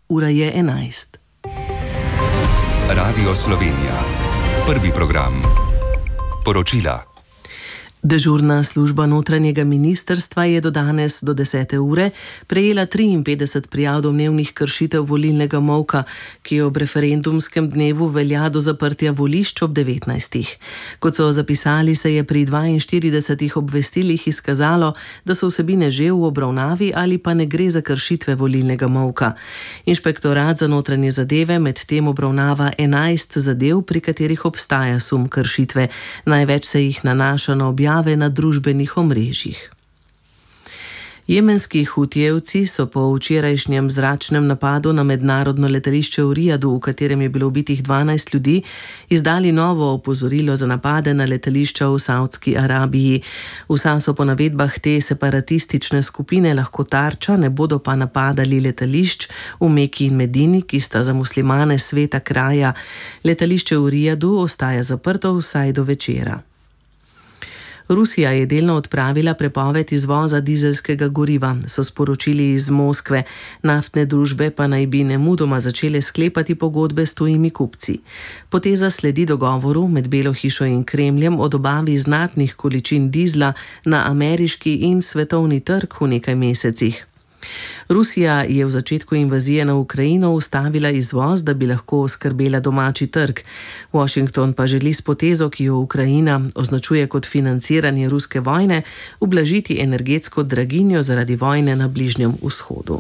ura je 11. Radio Slovenija. Prvi program. Poročila. Dežurna služba notranjega ministrstva je do danes do 10. ure prejela 53 prijav domnevnih kršitev volilnega molka, ki ob referendumskem dnevu velja do zaprtja volišč ob 19. Kot so zapisali, se je pri 42 obvestilih izkazalo, da so vsebine že v obravnavi ali pa ne gre za kršitve volilnega molka. Inšpektorat za notranje zadeve medtem obravnava 11 zadev, pri katerih obstaja sum kršitve. Največ se jih nanaša na objave na družbenih omrežjih. Jemenski hutijevci so po včerajšnjem zračnem napadu na mednarodno letališče v Rijadu, v katerem je bilo ubitih 12 ljudi, izdali novo opozorilo za napade na letališča v Saudski Arabiji. Vsa so po navedbah te separatistične skupine lahko tarča, ne bodo pa napadali letališč v Meki in Medini, ki sta za muslimane sveta kraja. Letališče v Rijadu ostaja zaprto vsaj do večera. Rusija je delno odpravila prepoved izvoza dizelskega goriva, so sporočili iz Moskve. Naftne družbe pa naj bi nemudoma začele sklepati pogodbe s tujimi kupci. Poteza sledi dogovoru med Belo hišo in Kremljem o dobavi znatnih količin dizla na ameriški in svetovni trg v nekaj mesecih. Rusija je v začetku invazije na Ukrajino ustavila izvoz, da bi lahko oskrbela domači trg. Washington pa želi s potezo, ki jo Ukrajina označuje kot financiranje ruske vojne, ublažiti energetsko draginjo zaradi vojne na Bližnjem vzhodu.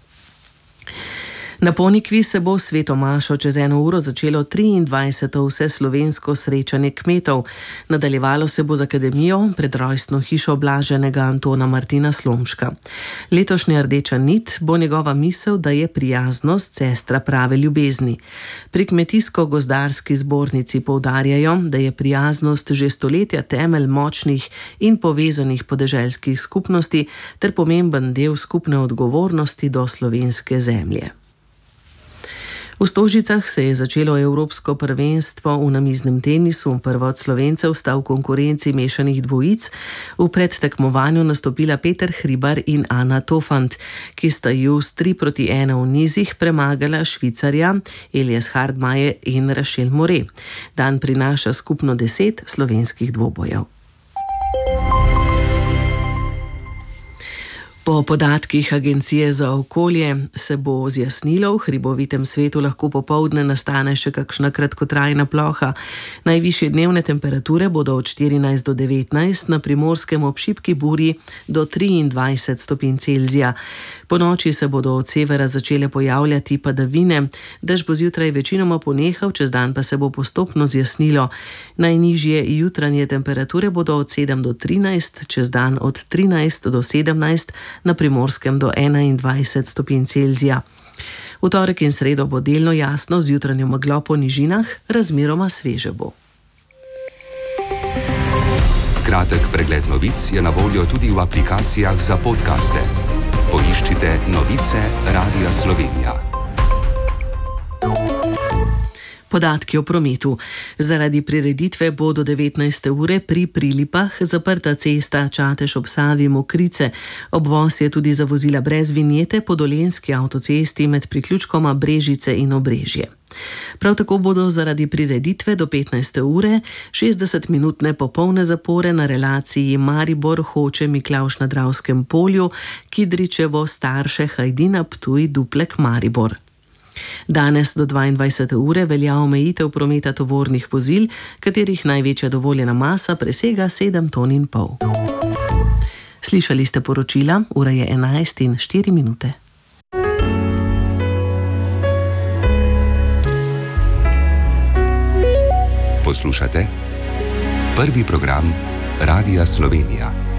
Na Ponikvi se bo sveto mašo čez 1 uro začelo 23. vseslovensko srečanje kmetov. Nadaljevalo se bo z akademijo pred rojstno hišo blaženega Antona Martina Slomška. Letošnja rdeča nit bo njegova misel, da je prijaznost sestra prave ljubezni. Pri Kmetijsko-gozdarski zbornici poudarjajo, da je prijaznost že stoletja temelj močnih in povezanih podeželskih skupnosti ter pomemben del skupne odgovornosti do slovenske zemlje. V Stožicah se je začelo evropsko prvenstvo v namiznem tenisu. Prva od Slovencev sta v konkurenci mešanih dvojic v predtekmovanju nastopila Peter Hribar in Ana Tofant, ki sta ju s 3-1 v nizih premagala Švicarja Elias Hardmaje in Rachel More. Dan prinaša skupno 10 slovenskih dvobojev. Po podatkih Agencije za okolje se bo zjasnilo, v hribovitem svetu lahko popoldne nastane še kakšna kratkotrajna ploha. Najvišje dnevne temperature bodo od 14 do 19, na Primorskem ob šibki burji do 23 stopinj Celzija. Po noči se bodo od severa začele pojavljati padavine, dež bo zjutraj večinoma ponehal, čez dan pa se bo postopno zjasnilo. Najnižje jutranje temperature bodo od 7 do 13, čez dan od 13 do 17, na Primorskem do 21 stopinj Celzija. V torek in sredo bo delno jasno, z jutranjo meglo po nižinah, razmeroma sveže bo. Kratek pregled novic je na voljo tudi v aplikacijah za podcaste. Poiščite Novice Radia Slovenija. Podatki o prometu. Zaradi prireditve bo do 19. ure pri Prilipah zaprta cesta Čatež ob Savi Mokrice. Obvoz je tudi za vozila brez vinjete po dolenjski avtocesti med priključkoma Brežice in Obrežje. Prav tako bodo zaradi prireditve do 15. ure 60-minutne popolne zapore na relaciji Maribor-Hoče Miklavž na Dravskem polju, Kidričevo, Starše, Hajdina, Ptuj, Duplek, Maribor. Danes do 22. ure velja omejitev prometa tovornih vozil, katerih največja dovoljena masa presega 7,5 ton. Slišali ste poročila, ura je 11:04. Poslušate Prvi program Radia Slovenija.